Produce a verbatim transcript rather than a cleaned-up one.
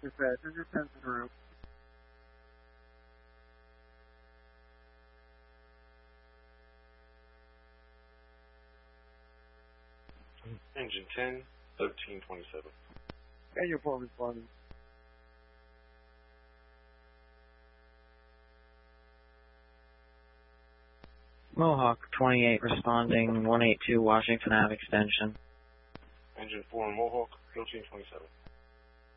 Dispatch, engine ten en route. Engine ten, thirteen twenty-seven. Engine four responding. Mohawk twenty-eight responding, one eight two Washington Ave extension. Engine four and Mohawk, thirteen twenty-seven.